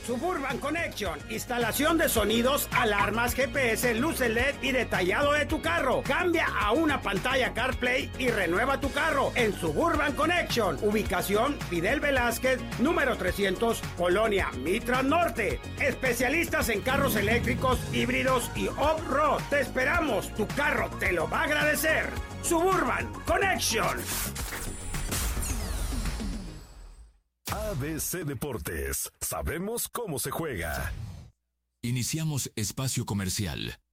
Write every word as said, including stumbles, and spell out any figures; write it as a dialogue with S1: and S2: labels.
S1: Suburban Connection, instalación de sonidos, alarmas, G P S, luces L E D y detallado de tu carro. Cambia a una pantalla CarPlay y renueva tu carro en Suburban Connection. Ubicación Fidel Velázquez, número trescientos, Colonia Mitra Norte. Especialistas en carros eléctricos, híbridos y off-road. Te esperamos, tu carro te lo va a agradecer. Suburban Connection.
S2: A B C Deportes, sabemos cómo se juega.
S3: Iniciamos espacio comercial.